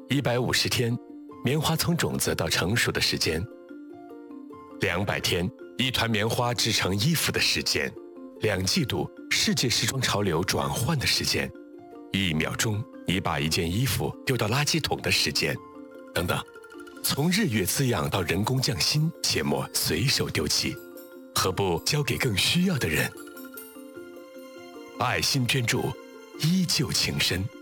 150天，棉花从种子到成熟的时间；200天，一团棉花制成衣服的时间；2季度，世界时装潮流转换的时间；1秒钟，你把一件衣服丢到垃圾桶的时间，等等。从日月滋养到人工匠心，切莫随手丢弃，何不交给更需要的人？爱心捐助，依旧情深。